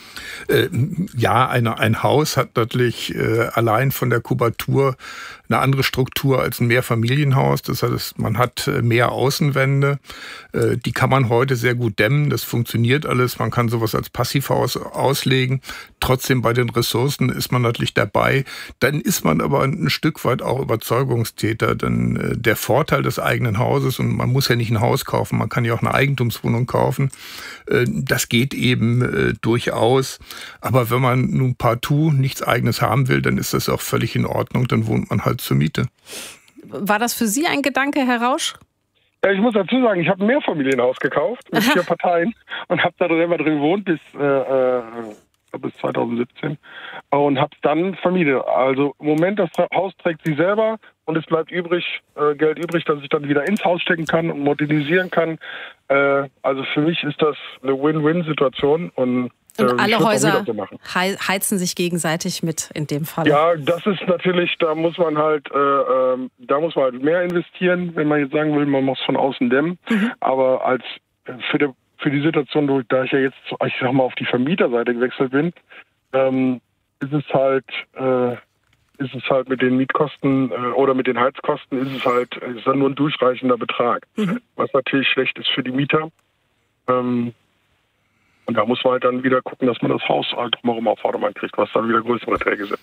Äh, ja, eine, ein Haus hat natürlich äh, allein von der Kubatur eine andere Struktur als ein Mehrfamilienhaus. Das heißt, man hat mehr Außenwände. Äh, die kann man heute sehr gut dämmen. Das funktioniert alles. Man kann sowas als Passivhaus auslegen. Trotzdem bei den Ressourcen ist man natürlich dabei. Dann ist man aber ein Stück weit auch Überzeugungstäter. Denn äh, der Vorteil des eigenen Hauses, und man muss ja nicht ein Haus kaufen, man kann ja auch eine Eigentumswohnung kaufen, äh, das geht eben äh, durchaus. Aber wenn man nun partout nichts Eigenes haben will, dann ist das auch völlig in Ordnung. Dann wohnt man halt zur Miete. War das für Sie ein Gedanke, Herr Rausch? Ja, ich muss dazu sagen, ich habe ein Mehrfamilienhaus gekauft mit vier Parteien und habe da selber drin gewohnt bis, äh, bis zweitausendsiebzehn und habe dann Familie. Also im Moment, das Haus trägt sie selber und es bleibt übrig, äh, Geld übrig, dass ich dann wieder ins Haus stecken kann und modernisieren kann. Äh, also für mich ist das eine Win-Win-Situation und Und alle Häuser heizen sich gegenseitig mit in dem Fall. Ja, das ist natürlich, da muss man halt, äh, äh, da muss man halt mehr investieren, wenn man jetzt sagen will, man muss von außen dämmen. Mhm. Aber als für die, für die Situation, da ich ja jetzt, ich sag mal, auf die Vermieterseite gewechselt bin, ähm, ist es halt, äh, ist es halt mit den Mietkosten äh, oder mit den Heizkosten ist es halt, ist dann nur ein durchreichender Betrag, mhm. was natürlich schlecht ist für die Mieter. Ähm, Und da muss man halt dann wieder gucken, dass man das Haus halt drumherum auf Vordermann kriegt, was dann wieder größere Träge sind.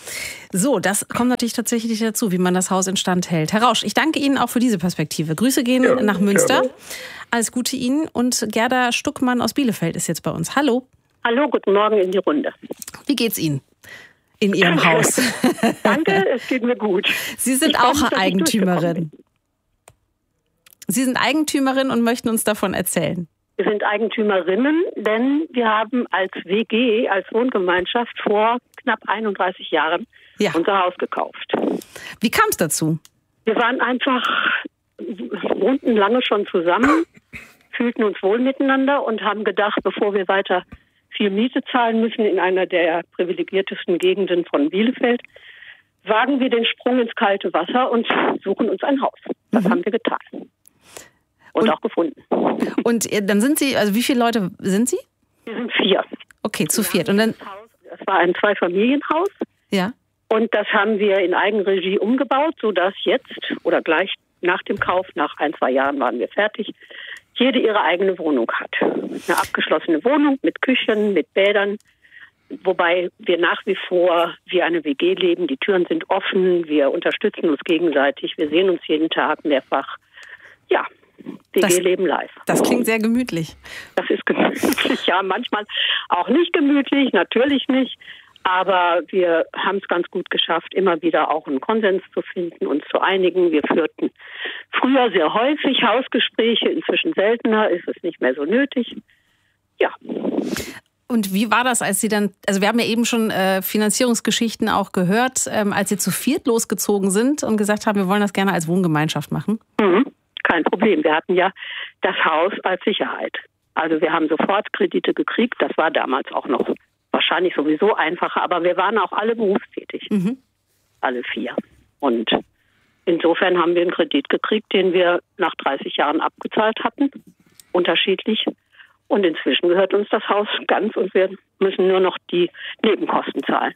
So, das kommt natürlich tatsächlich dazu, wie man das Haus instand hält. Herr Rausch, ich danke Ihnen auch für diese Perspektive. Grüße gehen ja, nach Münster. Gerne. Alles Gute Ihnen. Und Gerda Stuckmann aus Bielefeld ist jetzt bei uns. Hallo. Hallo, guten Morgen in die Runde. Wie geht's Ihnen in Ihrem Haus? Danke, es geht mir gut. Sie sind ich auch Eigentümerin. Sie sind Eigentümerin und möchten uns davon erzählen. Wir sind Eigentümerinnen, denn wir haben als W G, als Wohngemeinschaft vor knapp einunddreißig Jahren ja. unser Haus gekauft. Wie kam es dazu? Wir waren einfach, wohnten lange schon zusammen, fühlten uns wohl miteinander und haben gedacht, bevor wir weiter viel Miete zahlen müssen in einer der privilegiertesten Gegenden von Bielefeld, wagen wir den Sprung ins kalte Wasser und suchen uns ein Haus. Das mhm. haben wir getan. Und, und auch gefunden. Und dann sind Sie, also wie viele Leute sind Sie? Wir sind vier. Okay, zu viert. Und dann das war ein Zweifamilienhaus. Ja. Und das haben wir in Eigenregie umgebaut, sodass jetzt oder gleich nach dem Kauf, nach ein, zwei Jahren waren wir fertig, jede ihre eigene Wohnung hat. Eine abgeschlossene Wohnung mit Küchen, mit Bädern, wobei wir nach wie vor wie eine W G leben. Die Türen sind offen, wir unterstützen uns gegenseitig, wir sehen uns jeden Tag mehrfach. Ja, W G-Leben live. Das klingt sehr gemütlich. Das ist gemütlich, ja, manchmal auch nicht gemütlich, natürlich nicht. Aber wir haben es ganz gut geschafft, immer wieder auch einen Konsens zu finden, uns zu einigen. Wir führten früher sehr häufig Hausgespräche, inzwischen seltener, ist es nicht mehr so nötig. Ja. Und wie war das, als Sie dann, also wir haben ja eben schon äh, Finanzierungsgeschichten auch gehört, ähm, als Sie zu viert losgezogen sind und gesagt haben, wir wollen das gerne als Wohngemeinschaft machen? Mhm. Kein Problem. Wir hatten ja das Haus als Sicherheit. Also wir haben sofort Kredite gekriegt. Das war damals auch noch wahrscheinlich sowieso einfacher. Aber wir waren auch alle berufstätig. Mhm. Alle vier. Und insofern haben wir einen Kredit gekriegt, den wir nach dreißig Jahren abgezahlt hatten. Unterschiedlich. Und inzwischen gehört uns das Haus ganz und wir müssen nur noch die Nebenkosten zahlen.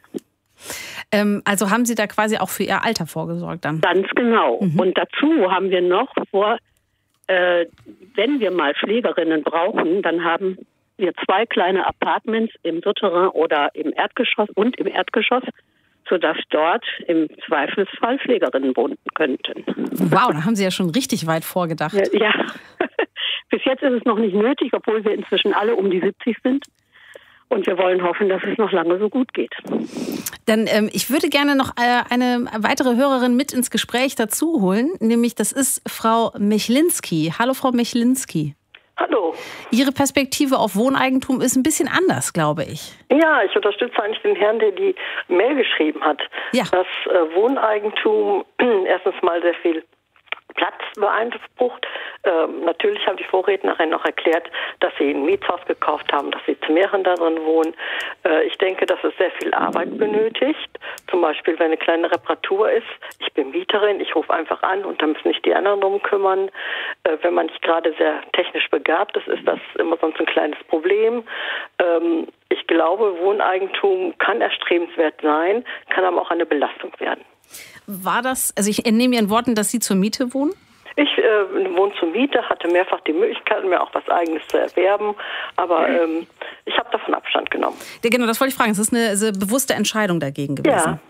Ähm, also haben Sie da quasi auch für Ihr Alter vorgesorgt dann? Ganz genau. Mhm. Und dazu haben wir noch vor, äh, wenn wir mal Pflegerinnen brauchen, dann haben wir zwei kleine Apartments im Souterrain oder im Erdgeschoss und im Erdgeschoss, sodass dort im Zweifelsfall Pflegerinnen wohnen könnten. Wow, da haben Sie ja schon richtig weit vorgedacht. Ja, ja. Bis jetzt ist es noch nicht nötig, obwohl wir inzwischen alle um die siebzig sind. Und wir wollen hoffen, dass es noch lange so gut geht. Dann, ähm, ich würde gerne noch äh, eine weitere Hörerin mit ins Gespräch dazu holen. Nämlich, das ist Frau Mechlinski. Hallo, Frau Mechlinski. Hallo. Ihre Perspektive auf Wohneigentum ist ein bisschen anders, glaube ich. Ja, ich unterstütze eigentlich den Herrn, der die Mail geschrieben hat. Ja. Dass äh, Wohneigentum erstens mal sehr viel Platz beansprucht. Ähm, natürlich haben die Vorrednerin noch erklärt, dass sie ein Mietshaus gekauft haben, dass sie zu mehreren darin wohnen. Äh, ich denke, dass es sehr viel Arbeit benötigt. Zum Beispiel, wenn eine kleine Reparatur ist. Ich bin Mieterin, ich rufe einfach an und dann müssen sich die anderen drum kümmern. Äh, wenn man nicht gerade sehr technisch begabt ist, ist das immer sonst ein kleines Problem. Ähm, ich glaube, Wohneigentum kann erstrebenswert sein, kann aber auch eine Belastung werden. War das, also ich entnehme Ihren Worten, dass Sie zur Miete wohnen? Ich äh, wohne zur Miete, hatte mehrfach die Möglichkeit, mir auch was Eigenes zu erwerben, aber ähm, ich habe davon Abstand genommen. Ja, genau, das wollte ich fragen. Es ist eine, eine bewusste Entscheidung dagegen gewesen. Ja.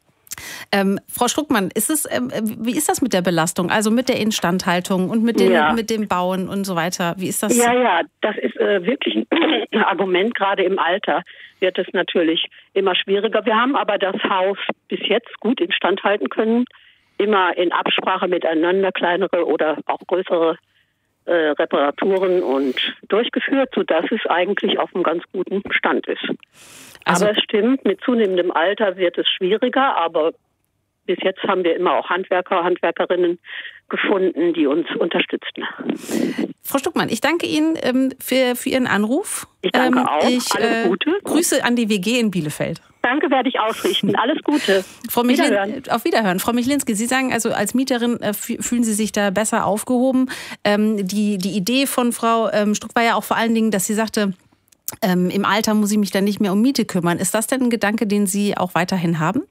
Ähm, Frau Struckmann, ist es, ähm, wie ist das mit der Belastung, also mit der Instandhaltung und mit, den, ja. mit dem Bauen und so weiter? Wie ist das? Ja, ja, das ist äh, wirklich ein Argument, gerade im Alter wird es natürlich immer schwieriger. Wir haben aber das Haus bis jetzt gut instand halten können, immer in Absprache miteinander kleinere oder auch größere äh, Reparaturen und durchgeführt, sodass es eigentlich auf einem ganz guten Stand ist. Also, aber es stimmt, mit zunehmendem Alter wird es schwieriger, aber bis jetzt haben wir immer auch Handwerker, Handwerkerinnen gefunden, die uns unterstützten. Frau Stuckmann, ich danke Ihnen ähm, für, für Ihren Anruf. Ich danke ähm, auch. Ich, Alles Gute. Äh, Grüße an die W G in Bielefeld. Danke, werde ich ausrichten. Alles Gute. Frau Michlin, Wiederhören. Auf Wiederhören. Frau Mechlinski, Sie sagen also, als Mieterin äh, fühlen Sie sich da besser aufgehoben. Ähm, die, die Idee von Frau ähm, Struck war ja auch vor allen Dingen, dass sie sagte, ähm, im Alter muss ich mich dann nicht mehr um Miete kümmern. Ist das denn ein Gedanke, den Sie auch weiterhin haben?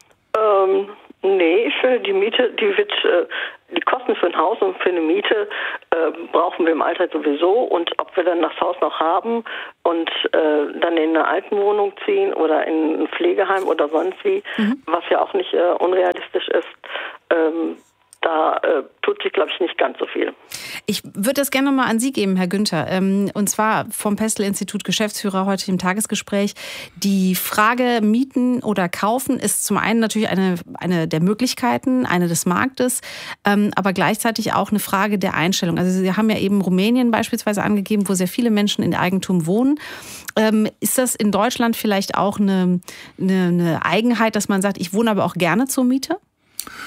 Ähm, nee, ich finde, die Miete, die wird, äh, die Kosten für ein Haus und für eine Miete äh, brauchen wir im Alter sowieso. Und ob wir dann das Haus noch haben und äh, dann in eine Altenwohnung ziehen oder in ein Pflegeheim oder sonst wie, mhm. was ja auch nicht äh, unrealistisch ist, ähm, da äh, tut sich, glaube ich, nicht ganz so viel. Ich würde das gerne mal an Sie geben, Herr Günther. Ähm, und zwar vom Pestel-Institut, Geschäftsführer heute im Tagesgespräch. Die Frage Mieten oder Kaufen ist zum einen natürlich eine, eine der Möglichkeiten, eine des Marktes, ähm, aber gleichzeitig auch eine Frage der Einstellung. Also Sie haben ja eben Rumänien beispielsweise angegeben, wo sehr viele Menschen in Eigentum wohnen. Ähm, ist das in Deutschland vielleicht auch eine, eine, eine Eigenheit, dass man sagt, ich wohne aber auch gerne zur Miete?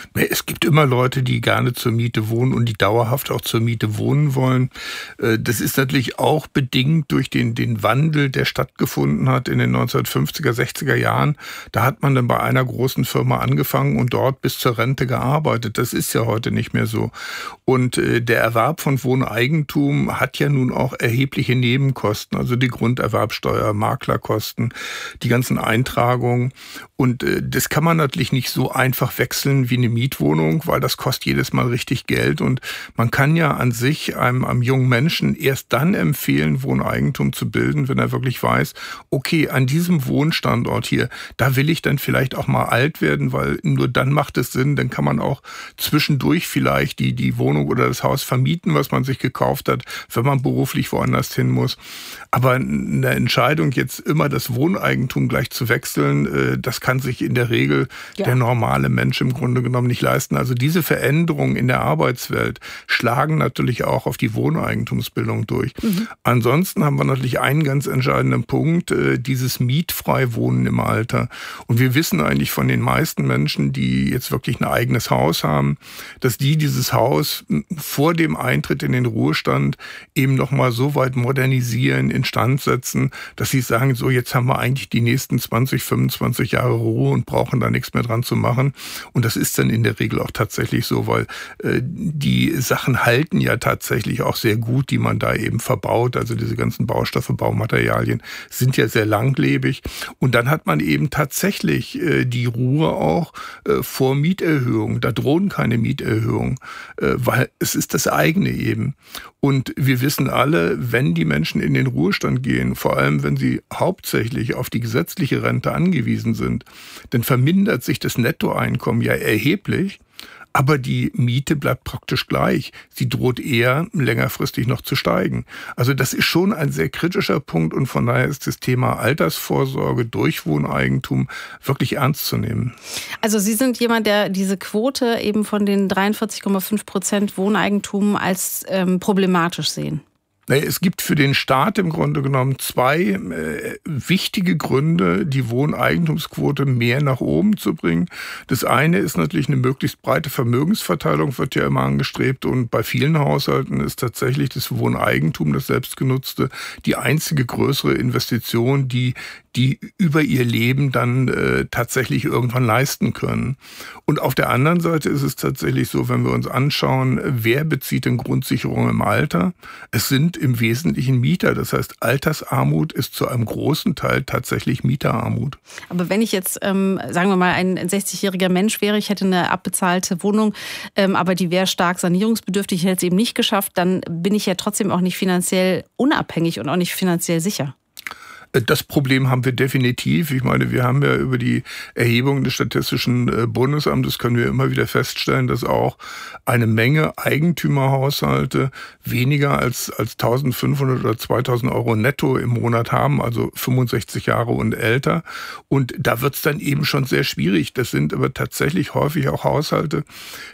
Es gibt immer Leute, die gerne zur Miete wohnen und die dauerhaft auch zur Miete wohnen wollen. Das ist natürlich auch bedingt durch den, den Wandel, der stattgefunden hat in den neunzehnhundertfünfziger, sechziger Jahren. Da hat man dann bei einer großen Firma angefangen und dort bis zur Rente gearbeitet. Das ist ja heute nicht mehr so. Und der Erwerb von Wohneigentum hat ja nun auch erhebliche Nebenkosten, also die Grunderwerbsteuer, Maklerkosten, die ganzen Eintragungen. Und das kann man natürlich nicht so einfach wechseln wie eine Mietwohnung, weil das kostet jedes Mal richtig Geld. Und man kann ja an sich einem, einem jungen Menschen erst dann empfehlen, Wohneigentum zu bilden, wenn er wirklich weiß, okay, an diesem Wohnstandort hier, da will ich dann vielleicht auch mal alt werden, weil nur dann macht es Sinn, dann kann man auch zwischendurch vielleicht die, die Wohnung oder das Haus vermieten, was man sich gekauft hat, wenn man beruflich woanders hin muss. Aber eine Entscheidung, jetzt immer das Wohneigentum gleich zu wechseln, das kann sich in der Regel ja. der normale Mensch im Grunde genommen nicht leisten. Also diese Veränderungen in der Arbeitswelt schlagen natürlich auch auf die Wohneigentumsbildung durch. Mhm. Ansonsten haben wir natürlich einen ganz entscheidenden Punkt, dieses mietfrei Wohnen im Alter. Und wir wissen eigentlich von den meisten Menschen, die jetzt wirklich ein eigenes Haus haben, dass die dieses Haus vor dem Eintritt in den Ruhestand eben nochmal so weit modernisieren, instand setzen, dass sie sagen, so jetzt haben wir eigentlich die nächsten zwanzig, fünfundzwanzig Jahre Ruhe und brauchen da nichts mehr dran zu machen. Und das ist dann in der Regel auch tatsächlich so, weil äh, die Sachen halten ja tatsächlich auch sehr gut, die man da eben verbaut. Also diese ganzen Baustoffe, Baumaterialien sind ja sehr langlebig. Und dann hat man eben tatsächlich äh, die Ruhe auch äh, vor Mieterhöhungen. Da drohen keine Mieterhöhungen, äh, weil es ist das eigene eben. Und wir wissen alle, wenn die Menschen in den Ruhestand gehen, vor allem wenn sie hauptsächlich auf die gesetzliche Rente angewiesen sind, dann vermindert sich das Nettoeinkommen ja erheblich, aber die Miete bleibt praktisch gleich. Sie droht eher längerfristig noch zu steigen. Also das ist schon ein sehr kritischer Punkt und von daher ist das Thema Altersvorsorge durch Wohneigentum wirklich ernst zu nehmen. Also Sie sind jemand, der diese Quote eben von den dreiundvierzig Komma fünf Prozent Wohneigentum als ähm, problematisch sehen. Es gibt für den Staat im Grunde genommen zwei äh, wichtige Gründe, die Wohneigentumsquote mehr nach oben zu bringen. Das eine ist natürlich eine möglichst breite Vermögensverteilung, wird ja immer angestrebt. Und bei vielen Haushalten ist tatsächlich das Wohneigentum, das Selbstgenutzte, die einzige größere Investition, die die über ihr Leben dann äh, tatsächlich irgendwann leisten können. Und auf der anderen Seite ist es tatsächlich so, wenn wir uns anschauen, wer bezieht denn Grundsicherung im Alter? Es sind im Wesentlichen Mieter. Das heißt, Altersarmut ist zu einem großen Teil tatsächlich Mieterarmut. Aber wenn ich jetzt, ähm, sagen wir mal, ein sechzigjähriger Mensch wäre, ich hätte eine abbezahlte Wohnung, ähm, aber die wäre stark sanierungsbedürftig, ich hätte es eben nicht geschafft, dann bin ich ja trotzdem auch nicht finanziell unabhängig und auch nicht finanziell sicher. Das Problem haben wir definitiv. Ich meine, wir haben ja über die Erhebung des Statistischen Bundesamtes können wir immer wieder feststellen, dass auch eine Menge Eigentümerhaushalte weniger als, als eintausendfünfhundert oder zweitausend Euro netto im Monat haben, also fünfundsechzig Jahre und älter. Und da wird es dann eben schon sehr schwierig. Das sind aber tatsächlich häufig auch Haushalte,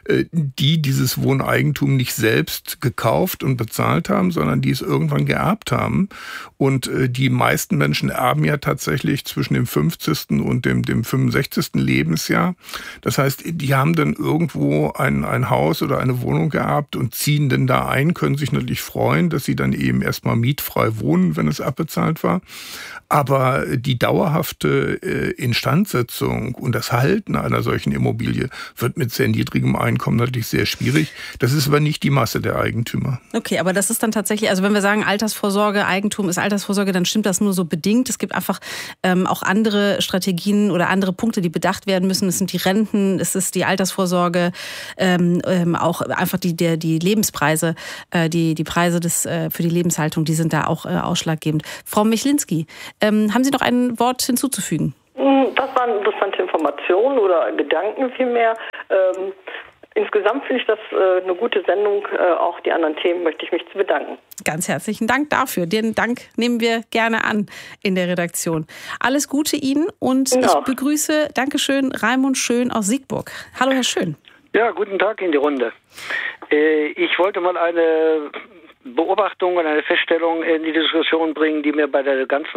die dieses Wohneigentum nicht selbst gekauft und bezahlt haben, sondern die es irgendwann geerbt haben. Und die meisten Menschen Menschen erben ja tatsächlich zwischen dem fünfzigsten und dem, dem fünfundsechzigsten Lebensjahr. Das heißt, die haben dann irgendwo ein, ein Haus oder eine Wohnung geerbt und ziehen dann da ein, können sich natürlich freuen, dass sie dann eben erstmal mietfrei wohnen, wenn es abbezahlt war. Aber die dauerhafte äh, Instandsetzung und das Halten einer solchen Immobilie wird mit sehr niedrigem Einkommen natürlich sehr schwierig. Das ist aber nicht die Masse der Eigentümer. Okay, aber das ist dann tatsächlich, also wenn wir sagen Altersvorsorge, Eigentum ist Altersvorsorge, dann stimmt das nur so bedingt. Es gibt einfach ähm, auch andere Strategien oder andere Punkte, die bedacht werden müssen. Es sind die Renten, es ist die Altersvorsorge, ähm, ähm, auch einfach die, der, die Lebenspreise, äh, die, die Preise des, äh, für die Lebenshaltung, die sind da auch äh, ausschlaggebend. Frau Michlinski, ähm, haben Sie noch ein Wort hinzuzufügen? Das waren interessante Informationen oder Gedanken vielmehr. Ähm, insgesamt finde ich das äh, eine gute Sendung. Äh, auch die anderen Themen möchte ich mich zu bedanken. Ganz herzlichen Dank dafür. Den Dank nehmen wir gerne an in der Redaktion. Alles Gute Ihnen und ja. Ich begrüße, Dankeschön, Raimund Schön aus Siegburg. Hallo, Herr Schön. Ja, guten Tag in die Runde. Äh, ich wollte mal eine Beobachtung und eine Feststellung in die Diskussion bringen, die mir bei der ganzen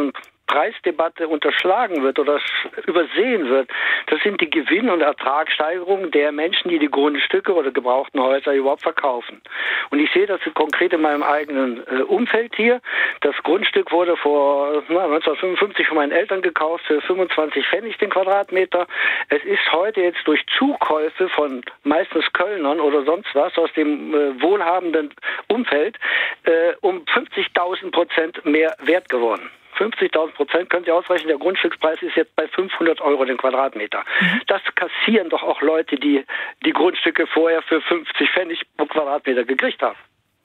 Preisdebatte unterschlagen wird oder übersehen wird, das sind die Gewinn- und Ertragssteigerungen der Menschen, die die Grundstücke oder gebrauchten Häuser überhaupt verkaufen. Und ich sehe das konkret in meinem eigenen äh, Umfeld hier. Das Grundstück wurde vor na, neunzehnhundertfünfundfünfzig von meinen Eltern gekauft für fünfundzwanzig Pfennig den Quadratmeter. Es ist heute jetzt durch Zukäufe von meistens Kölnern oder sonst was aus dem äh, wohlhabenden Umfeld äh, um fünfzigtausend Prozent mehr wert geworden. fünfzigtausend Prozent, können Sie ausrechnen, der Grundstückspreis ist jetzt bei fünfhundert Euro den Quadratmeter. Mhm. Das kassieren doch auch Leute, die die Grundstücke vorher für fünfzig Pfennig pro Quadratmeter gekriegt haben.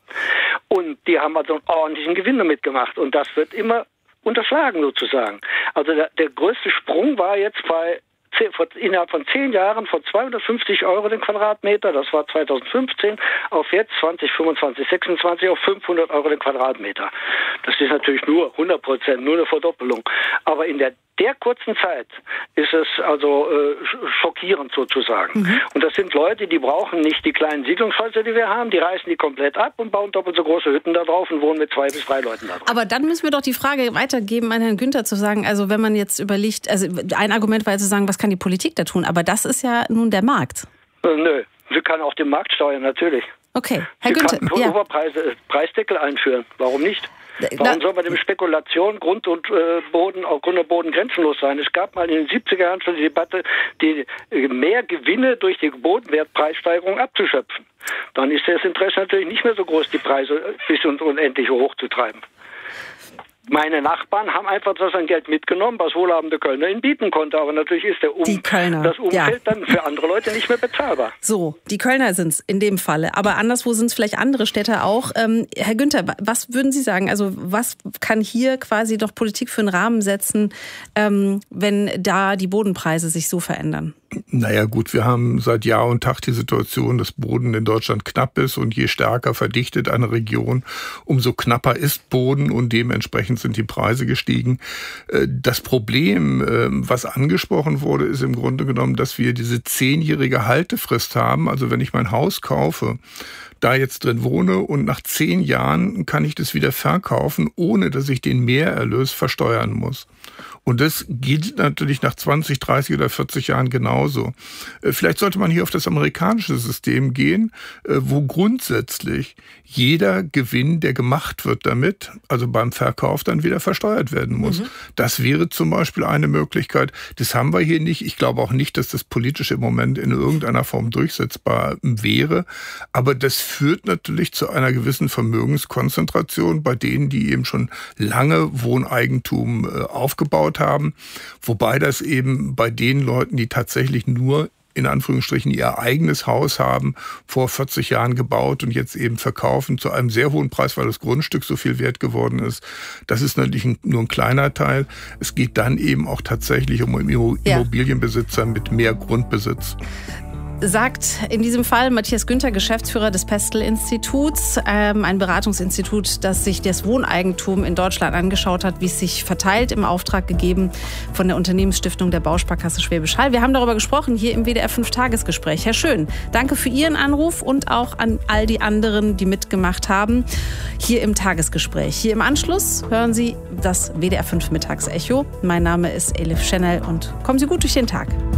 Und die haben also einen ordentlichen Gewinn damit gemacht. Und das wird immer unterschlagen sozusagen. Also der, der größte Sprung war jetzt bei innerhalb von zehn Jahren von zweihundertfünfzig Euro den Quadratmeter, das war zweitausendfünfzehn, auf jetzt zwanzig fünfundzwanzig, sechsundzwanzig auf fünfhundert Euro den Quadratmeter. Das ist natürlich nur hundert Prozent, nur eine Verdoppelung. Aber in der der kurzen Zeit ist es also äh, schockierend sozusagen. Mhm. Und das sind Leute, die brauchen nicht die kleinen Siedlungshäuser, die wir haben, die reißen die komplett ab und bauen doppelt so große Hütten da drauf und wohnen mit zwei bis drei Leuten da drauf. Aber dann müssen wir doch die Frage weitergeben an Herrn Günther zu sagen, also wenn man jetzt überlegt, also ein Argument war ja zu sagen, was kann die Politik da tun? Aber das ist ja nun der Markt. Äh, nö, sie kann auch den Markt steuern, natürlich. Okay, Herr sie Günther. Kann ja. Oberpreise, Preisdeckel einführen, warum nicht? Warum soll bei dem Spekulation Grund und äh, Boden, auch Grund und Boden grenzenlos sein? Es gab mal in den siebziger Jahren schon die Debatte, die äh, mehr Gewinne durch die Bodenwertpreissteigerung abzuschöpfen. Dann ist das Interesse natürlich nicht mehr so groß, die Preise bis ins Unendliche hochzutreiben. Meine Nachbarn haben einfach das an Geld mitgenommen, was wohlhabende Kölner ihnen bieten konnte. Aber natürlich ist der um die Kölner, das Umfeld ja. dann für andere Leute nicht mehr bezahlbar. So, die Kölner sind es in dem Falle. Aber anderswo sind es vielleicht andere Städte auch. Ähm, Herr Günther, was würden Sie sagen? Also was kann hier quasi doch Politik für einen Rahmen setzen, ähm, wenn da die Bodenpreise sich so verändern? Naja gut, wir haben seit Jahr und Tag die Situation, dass Boden in Deutschland knapp ist und je stärker verdichtet eine Region, umso knapper ist Boden und dementsprechend sind die Preise gestiegen. Das Problem, was angesprochen wurde, ist im Grunde genommen, dass wir diese zehnjährige Haltefrist haben. Also wenn ich mein Haus kaufe, da jetzt drin wohne und nach zehn Jahren kann ich das wieder verkaufen, ohne dass ich den Mehrerlös versteuern muss. Und das geht natürlich nach zwanzig, dreißig oder vierzig Jahren genauso. Vielleicht sollte man hier auf das amerikanische System gehen, wo grundsätzlich jeder Gewinn, der gemacht wird damit, also beim Verkauf, dann wieder versteuert werden muss. Mhm. Das wäre zum Beispiel eine Möglichkeit. Das haben wir hier nicht. Ich glaube auch nicht, dass das politisch im Moment in irgendeiner Form durchsetzbar wäre. Aber das führt natürlich zu einer gewissen Vermögenskonzentration bei denen, die eben schon lange Wohneigentum aufgebaut haben, wobei das eben bei den Leuten, die tatsächlich nur in Anführungsstrichen ihr eigenes Haus haben, vor vierzig Jahren gebaut und jetzt eben verkaufen zu einem sehr hohen Preis, weil das Grundstück so viel wert geworden ist. Das ist natürlich nur ein kleiner Teil. Es geht dann eben auch tatsächlich um Immobilienbesitzer mit mehr Grundbesitz. Sagt in diesem Fall Matthias Günther, Geschäftsführer des Pestel-Instituts, ähm, ein Beratungsinstitut, das sich das Wohneigentum in Deutschland angeschaut hat, wie es sich verteilt, im Auftrag gegeben von der Unternehmensstiftung der Bausparkasse Schwäbisch Hall. Wir haben darüber gesprochen hier im W D R fünf Tagesgespräch. Herr Schön, danke für Ihren Anruf und auch an all die anderen, die mitgemacht haben, hier im Tagesgespräch. Hier im Anschluss hören Sie das W D R fünf Mittagsecho. Mein Name ist Elif Schnell und kommen Sie gut durch den Tag.